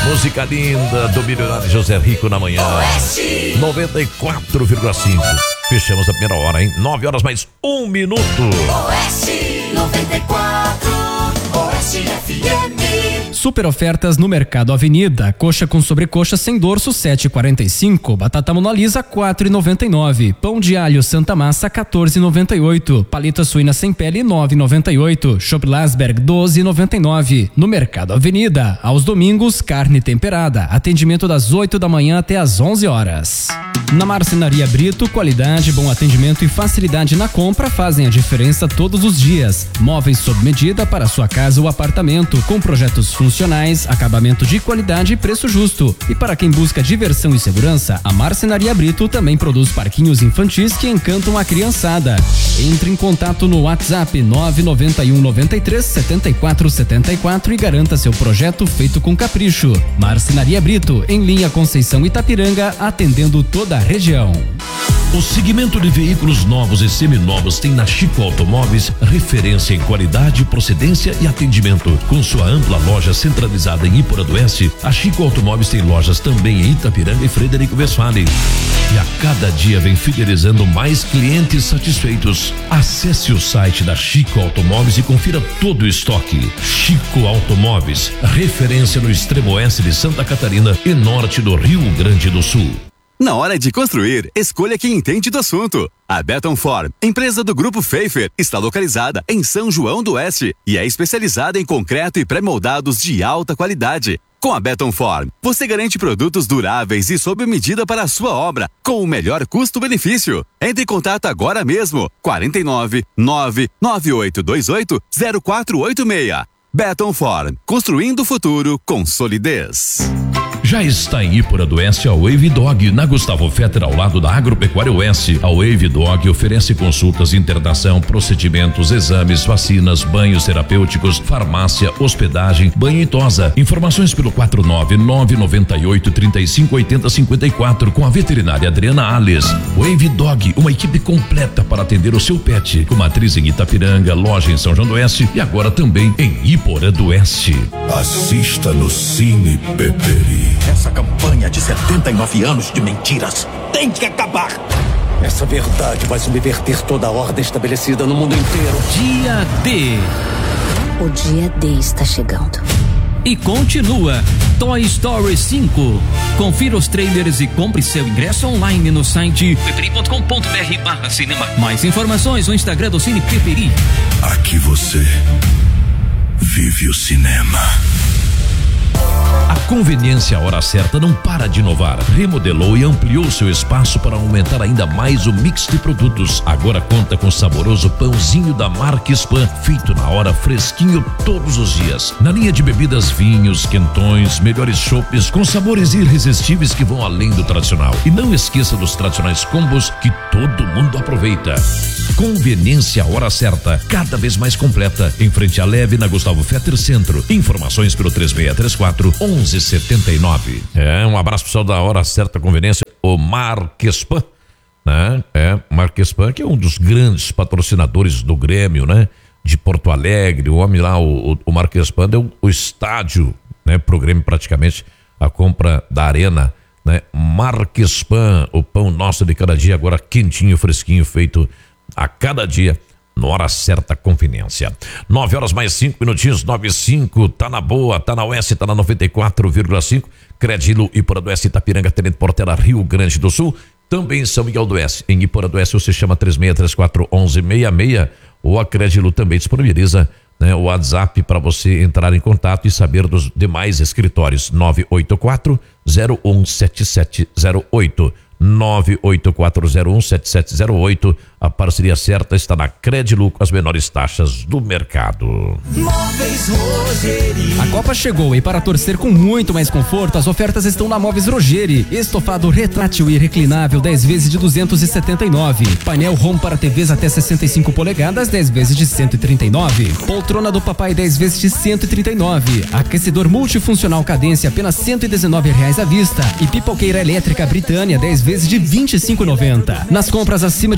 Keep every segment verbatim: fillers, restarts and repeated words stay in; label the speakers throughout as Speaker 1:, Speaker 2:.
Speaker 1: Música linda do milionário José Rico na manhã.
Speaker 2: Oeste
Speaker 1: noventa e quatro vírgula cinco. Fechamos a primeira hora, hein? nove horas mais um minuto.
Speaker 2: Oeste noventa e quatro, Oeste F M.
Speaker 3: Super ofertas no Mercado Avenida. Coxa com sobrecoxa sem dorso sete e quarenta e cinco. Batata Mona Lisa quatro e noventa e nove. Pão de alho Santa Massa quatorze e noventa e oito. Paleta suína sem pele nove e noventa e oito. Chopp Lasberg doze e noventa e nove. No Mercado Avenida, aos domingos, carne temperada. Atendimento das oito da manhã até às onze horas. Na Marcenaria Brito, qualidade, bom atendimento e facilidade na compra fazem a diferença todos os dias. Móveis sob medida para sua casa ou apartamento, com projetos funcionais, acabamento de qualidade e preço justo. E para quem busca diversão e segurança, a Marcenaria Brito também produz parquinhos infantis que encantam a criançada. Entre em contato no WhatsApp nove nove um nove três sete quatro sete quatro e garanta seu projeto feito com capricho. Marcenaria Brito, em linha Conceição Itapiranga, atendendo toda a região.
Speaker 1: O segmento de veículos novos e seminovos tem na Chico Automóveis referência em qualidade, procedência e atendimento. Com sua ampla loja centralizada em Iporã do Oeste, a Chico Automóveis tem lojas também em Itapiranga e Frederico Westphalen. E a cada dia vem fidelizando mais clientes satisfeitos. Acesse o site da Chico Automóveis e confira todo o estoque. Chico Automóveis, referência no extremo oeste de Santa Catarina e norte do Rio Grande do Sul.
Speaker 4: Na hora de construir, escolha quem entende do assunto. A Beton Form, empresa do Grupo Pfeiffer, está localizada em São João do Oeste e é especializada em concreto e pré-moldados de alta qualidade. Com a Beton Form, você garante produtos duráveis e sob medida para a sua obra, com o melhor custo-benefício. Entre em contato agora mesmo, quarenta e nove, nove nove oito dois oito, zero quatro oito seis. Beton Form, construindo o futuro com solidez.
Speaker 1: Já está em Iporã do Oeste a Wave Dog, na Gustavo Fetter, ao lado da Agropecuária Oeste. A Wave Dog oferece consultas, internação, procedimentos, exames, vacinas, banhos terapêuticos, farmácia, hospedagem, banho e tosa. Informações pelo quatro nove nove nove oito três cinco oito zero cinco quatro com a veterinária Adriana Alves. Wave Dog, uma equipe completa para atender o seu pet, com matriz em Itapiranga, loja em São João do Oeste e agora também em Iporã do Oeste.
Speaker 5: Assista no Cine Peperi.
Speaker 6: Essa campanha de setenta e nove anos de mentiras tem que acabar.
Speaker 5: Essa verdade vai subverter toda a ordem estabelecida no mundo inteiro.
Speaker 3: Dia D.
Speaker 7: O dia D está chegando.
Speaker 3: E continua Toy Story cinco. Confira os trailers e compre seu ingresso online no site peperi ponto com ponto br barra cinema. Mais informações no Instagram do Cine Peperi.
Speaker 5: Aqui você vive o cinema.
Speaker 1: A Conveniência Hora Certa não para de inovar. Remodelou e ampliou seu espaço para aumentar ainda mais o mix de produtos. Agora conta com o saboroso pãozinho da marca Spam, feito na hora, fresquinho todos os dias. Na linha de bebidas, vinhos, quentões, melhores chopes, com sabores irresistíveis que vão além do tradicional. E não esqueça dos tradicionais combos que todo mundo aproveita. Conveniência Hora Certa, cada vez mais completa, em frente à Leve, na Gustavo Fetter Centro. Informações pelo três seis três quatro, um um sete nove. É, um abraço pessoal da Hora Certa Conveniência, o Marquespan, né? É, Marquespan, que é um dos grandes patrocinadores do Grêmio, né? De Porto Alegre, o homem lá, o, o Marquespan deu o estádio, né? Pro Grêmio praticamente, a compra da arena, né? Marquespan, o pão nosso de cada dia, agora quentinho, fresquinho, feito a cada dia. Na Hora Certa Conveniência. Nove horas mais cinco minutinhos, nove e cinco, tá na boa, tá na Oeste, tá na noventa e quatro vírgula cinco. Credilo, Iporã do Oeste, Itapiranga, Tenente Portela, Rio Grande do Sul. Também São Miguel do Oeste. Em Iporã do Oeste você chama três seis três quatro, um um seis seis. Ou a Credilo também disponibiliza, né, o WhatsApp para você entrar em contato e saber dos demais escritórios. nove oito quatro, zero um sete sete zero oito. nove oito quatro zero um sete sete zero oito. A parceria certa está na Credilu com as menores taxas do mercado.
Speaker 2: Móveis Rogeri.
Speaker 3: A Copa chegou e para torcer com muito mais conforto, as ofertas estão na Móveis Rogeri. Estofado retrátil e reclinável dez vezes de duzentos e setenta e nove. Painel Home para T Vs até sessenta e cinco polegadas dez vezes de cento e trinta e nove. Poltrona do papai dez vezes de cento e trinta e nove. Aquecedor multifuncional Cadência apenas cento e dezenove reais à vista. E pipoqueira elétrica Britânia dez vezes de vinte e cinco e noventa. Nas compras acima de quinhentos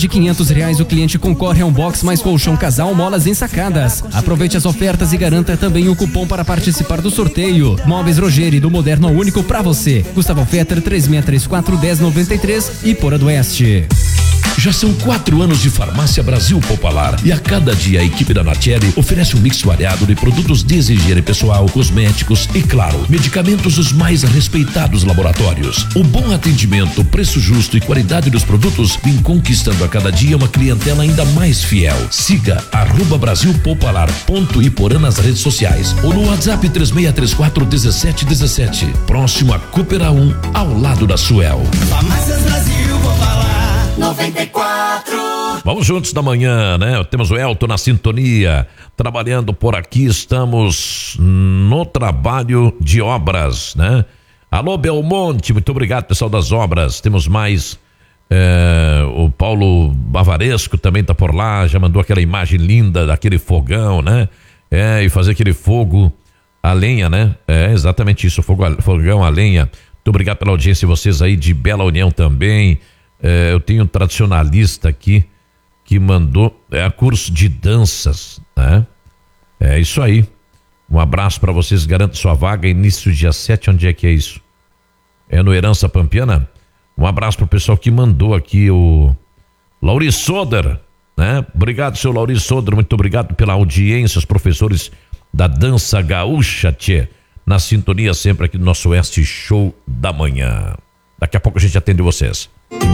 Speaker 3: reais o cliente concorre a um box mais colchão casal molas ensacadas. Aproveite as ofertas e garanta também o cupom para participar do sorteio. Móveis Rogeri, do moderno ao único pra você. Gustavo Fetter, três seis três quatro, um zero nove três e Porã do Oeste.
Speaker 1: Já são quatro anos de Farmácia Brasil Popular e a cada dia a equipe da Natieri oferece um mix variado de produtos de higiene pessoal, cosméticos e, claro, medicamentos dos mais respeitados laboratórios. O bom atendimento, preço justo e qualidade dos produtos vem conquistando a cada dia uma clientela ainda mais fiel. Siga arroba Brasil Popular ponto Iporã nas redes sociais ou no WhatsApp três seis três quatro, um sete um sete. Próximo a Coopera um, ao lado da Suel.
Speaker 2: Farmácias Brasil Popular noventa e quatro.
Speaker 1: Vamos juntos da manhã, né? Temos o Elton na sintonia, trabalhando por aqui, estamos no trabalho de obras, né? Alô, Belmonte, muito obrigado, pessoal das obras. Temos mais, é, o Paulo Bavaresco também tá por lá, já mandou aquela imagem linda daquele fogão, né? É, e fazer aquele fogo a lenha, né? É exatamente isso, fogo, fogão a lenha. Muito obrigado pela audiência de vocês aí de Bela União também. É, eu tenho um tradicionalista aqui que mandou é, curso de danças, né? É isso aí. Um abraço para vocês, garanto sua vaga, início dia sete, onde é que é isso? É no Herança Pampiana? Um abraço pro pessoal que mandou aqui, o Lauri Soder, né? Obrigado, seu Lauri Soder, muito obrigado pela audiência, os professores da dança gaúcha, tchê, na sintonia sempre aqui do nosso Oeste Show da Manhã. Daqui a pouco a gente atende vocês.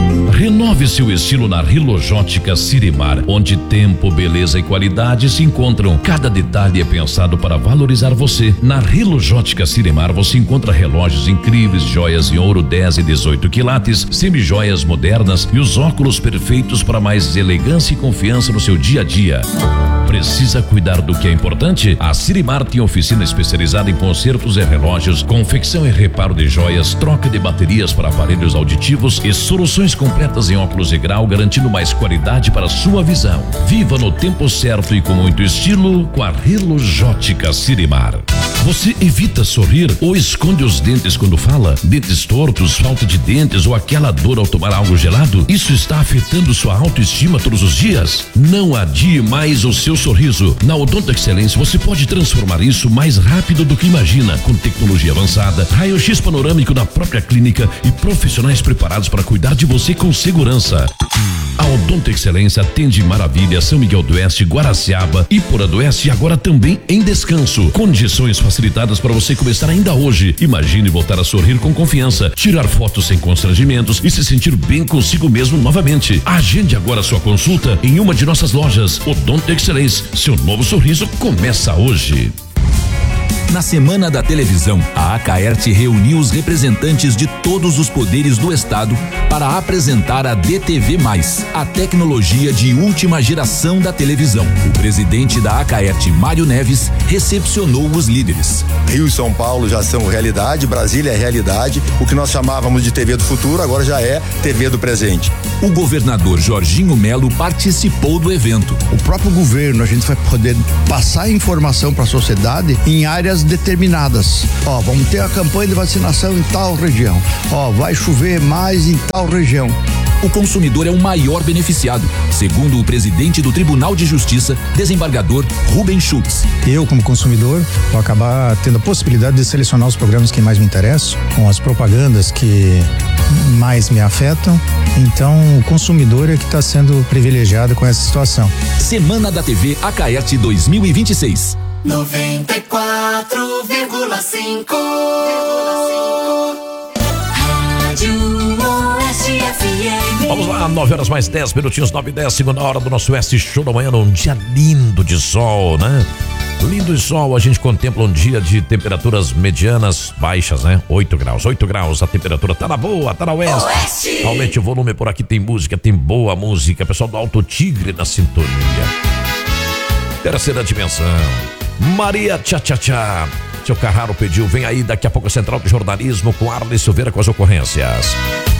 Speaker 1: Renove seu estilo na Rilojótica Sirimar, onde tempo, beleza e qualidade se encontram. Cada detalhe é pensado para valorizar você. Na Rilojótica Sirimar você encontra relógios incríveis, joias em ouro dez e dezoito quilates, semijoias modernas e os óculos perfeitos para mais elegância e confiança no seu dia a dia. Precisa cuidar do que é importante? A Sirimar tem oficina especializada em consertos e relógios, confecção e reparo de joias, troca de baterias para aparelhos auditivos e soluções completas em óculos de grau, garantindo mais qualidade para a sua visão. Viva no tempo certo e com muito estilo com a Rilojótica Sirimar. Você evita sorrir ou esconde os dentes quando fala? Dentes tortos, falta de dentes ou aquela dor ao tomar algo gelado? Isso está afetando sua autoestima todos os dias? Não adie mais o seu sorriso. Na Odonto Excelência você pode transformar isso mais rápido do que imagina, com tecnologia avançada, raio-x panorâmico na própria clínica e profissionais preparados para cuidar de você com segurança. A Odonto Excelência atende Maravilha, São Miguel do Oeste, Guaraciaba e Porã do Oeste, agora também em Descanso. Condições facilitadas para você começar ainda hoje. Imagine voltar a sorrir com confiança, tirar fotos sem constrangimentos e se sentir bem consigo mesmo novamente. Agende agora sua consulta em uma de nossas lojas. Odonto Excelência, seu novo sorriso começa hoje.
Speaker 8: Na Semana da Televisão, a Acaerte reuniu os representantes de todos os poderes do Estado para apresentar a D T V mais, a tecnologia de última geração da televisão. O presidente da Acaerte, Mário Neves, recepcionou os líderes.
Speaker 9: Rio e São Paulo já são realidade, Brasília é realidade. O que nós chamávamos de T V do futuro agora já é T V do presente.
Speaker 8: O governador Jorginho Melo participou do evento.
Speaker 10: O próprio governo, a gente vai poder passar informação para a sociedade em áreas determinadas. Ó, vamos ter a campanha de vacinação em tal região. Ó, vai chover mais em tal região.
Speaker 8: O consumidor é o maior beneficiado, segundo o presidente do Tribunal de Justiça, desembargador Rubem Schultz.
Speaker 11: Eu, como consumidor, vou acabar tendo a possibilidade de selecionar os programas que mais me interessam, com as propagandas que mais me afetam. Então, o consumidor é que está sendo privilegiado com essa situação.
Speaker 8: Semana da T V Acaerte dois mil e vinte e seis.
Speaker 2: noventa e quatro vírgula cinco. Rádio Oeste F M.
Speaker 1: Vamos lá, nove horas mais dez minutinhos, nove e dez, segunda hora do nosso Oeste Show da Manhã, num dia lindo de sol, né? Lindo de sol, a gente contempla um dia de temperaturas medianas baixas, né? oito graus, oito graus, a temperatura tá na boa, tá na oeste. Oeste. Aumente o volume, por aqui tem música, tem boa música, pessoal do Alto Tigre na sintonia. Terceira dimensão, Maria Tchá Tchá Tchá. Seu Carraro pediu, vem aí daqui a pouco a Central de Jornalismo com Arley Silveira com as ocorrências.